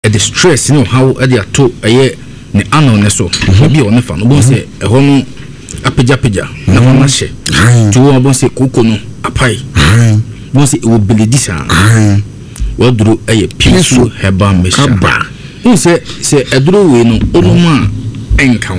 the stress no how e dey ato eye ne ano ne so bi o ne fa no bo se e ho no apagya na ho na hye to wo bo se koko no apai bo se e wo beledisa wo duro eye piso heba mesha wo se eduro we no onuma enka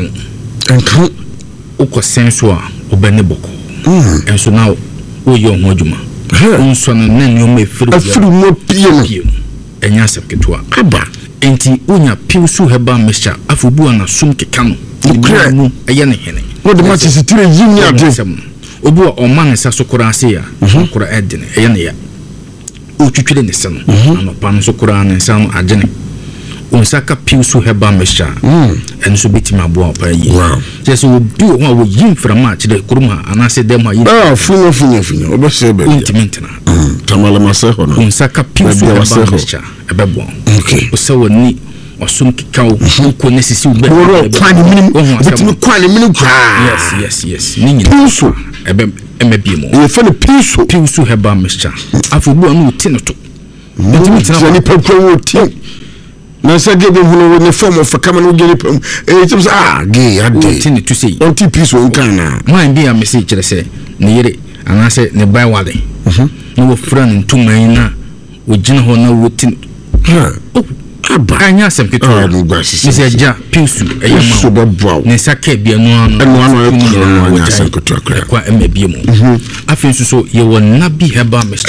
uko senso a obene boko enso na wo ye ho adwuma unso na nani o me firi mo pie enya sepketo aba enti unya piso heba mesha afubu ana sum keka no mu eye ne hene wo de match sitire yimi ade obu o man sa sokora ase ya sokora edene eye ne ya o twitwire ne se no anopa no sokora ne sa no agene unsaka piso heba mesha enso betima bo apa yi just obi o wo yim frama kire kuruma anase dem ha yi funyo obese be intimentina tamala maseho no unsaka piso heba mesha ebebo okay o ni osum kikaw ko nesisi ube kwani minim betimi kwani minim yes ninyi piso emebimo e fe no piso heba mesha afubu anu tinoto betimi tina ni pekwo ti na say gebe hunu ne form of kamano gele pam it gay ade tini to say on piso nkana man bi a message kire say ne yere anase ne bai wale no wo friend ntuman na wo gina ho na wo tin aba anya sem keto ni se ja piso eyama ne saka bia no ano no anya sem keto kwa emebie mu afensu so ye wo nabi heba message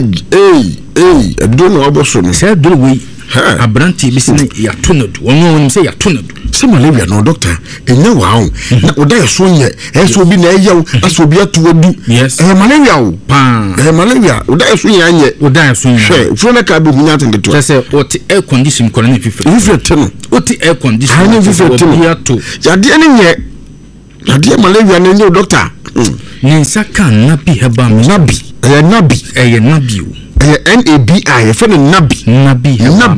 do no oboso no say do we abranti bisine ya tonadu wonu se ya tonadu se malaria no doctor enya wawo na oda yeso nye eso bi na eyawo aso bi atuwadu malaria o malaria oda yeso nye anye fro na ka bi hunya tendeto se oti air condition ko na fife teno oti air condition na fife teno ya de ne nye ya de malaria na nye doctor ni saka nabi heba nabi o NABI for the Nabi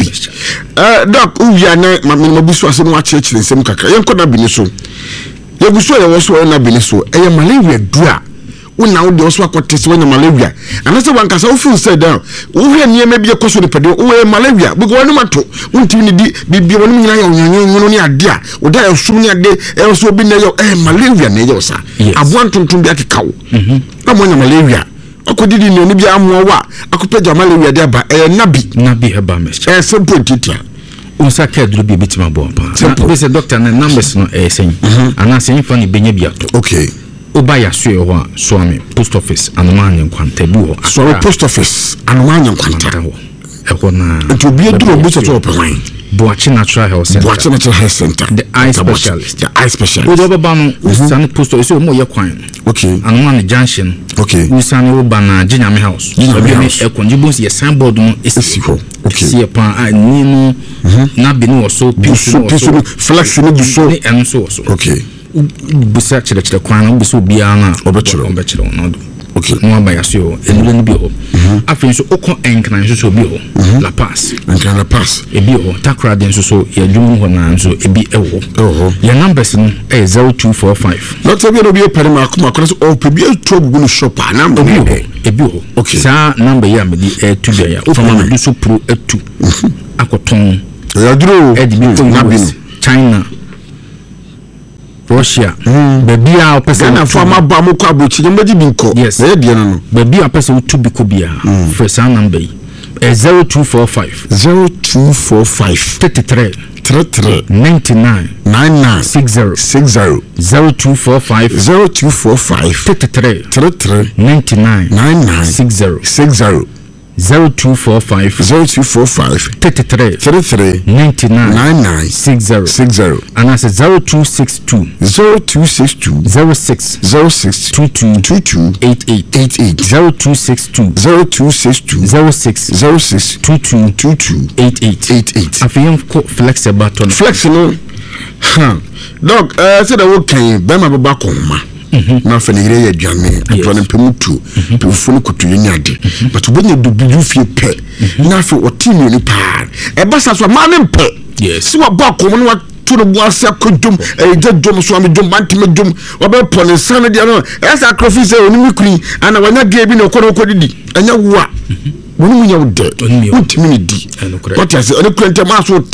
doc uya na mabusu asem wa chechire nsem kakra yenko nabi ni so yebusu ya wo so nabi ni so malaria dua una wo de wo so akotese wo malaria anase wankasa wo feel say down wo hwe niema bi ekoso ni pede wo malaria bugo wonu mato wonti ni di bibia wonu nyina ya onyanyo ni ade a wo da esum ni ade e so bi na yo malaria na ye sa aboan tonton bi akekawo na mo nya malaria akodidi ni oni bi amowa akopeja malaria de aba nabi heba mesha simple titia unsa kedru bi bitima bo pa be se doctor na numbers no sen ana sen fa ni benya biato okay oba ya so ho so ame post office anumanya nkwanta bi ho so post office anumanya nkwanta ho e na to bi eduro bi so open Boachi Natural Health Center. The eye specialist. We do ba no usan post office o mo ye kwan. Okay. Anuma junction. Okay. Usan o ba na Jinyame House. E konji bo ye signboard no esi ho. Okay. See pa ni no na bi no so piso flex ni buso. Ni enso so. Okay. Busa chire kwan no buso bia na obechiro no do. Okay. No ba yaso enule ni bi ho. Afin so okon enkran so bi ho. La Pass. Enkran La Pass. Ebi ho takra den so ya dwum ho na so ebi ewo. Ya numbers no 0245. Not say no be pare ma kuma so o pe bi to bugu no shop na number ebi ho. Okay. Sa number ya me di to bi ya. O fama do so pro etu. Akoton. Ya duro. Edi bi to China. Russia, baby, our person na former bamu kwa buchi nyambaji binko. Yes, no. Baby, our person to be kubia. First number 0245 33 99 60 0245 33 99 60 0245 33 99 60 and I said 0262 06 22 88 0262 06 22 88 afiyam flexible button flexible dog said I work can bema baba koma na fa ne yire adwane atwane pemutu pefunu kutu yenyade but obenya dubu fie pe na fa otimi ni pa e basa so ma ne mpe yes si wa ba komo no to the boss akudum e jadum so am dum bantime dum oba pone san dia no esa crofise oni mikuni ana wanya ge bi na okoro didi anya wa wonu nya wo de wontimi ni di what you say ene kurante ma so